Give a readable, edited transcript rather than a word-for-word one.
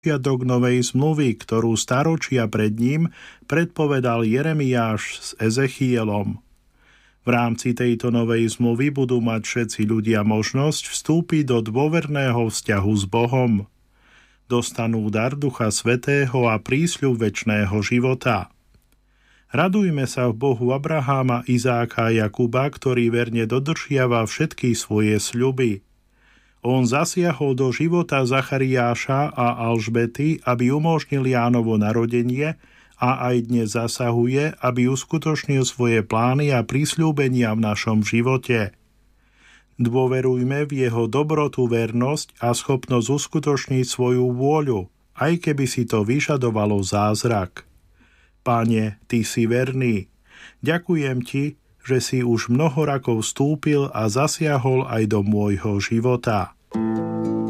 začiatok novej zmluvy, ktorú staročia pred ním predpovedal Jeremiáš s Ezechielom. V rámci tejto novej zmluvy budú mať všetci ľudia možnosť vstúpiť do dôverného vzťahu s Bohom. Dostanú dar Ducha Svätého a prísľub večného života. Radujme sa v Bohu Abraháma, Izáka a Jakuba, ktorý verne dodržiava všetky svoje sľuby. On zasiahol do života Zachariáša a Alžbety, aby umožnil Jánovo narodenie a aj dnes zasahuje, aby uskutočnil svoje plány a prisľúbenia v našom živote. Dôverujme v jeho dobrotu, vernosť a schopnosť uskutočniť svoju vôľu, aj keby si to vyžadovalo zázrak. Pane, Ty si verný. Ďakujem Ti, že si už mnoho rokov vstúpil a zasiahol aj do môjho života.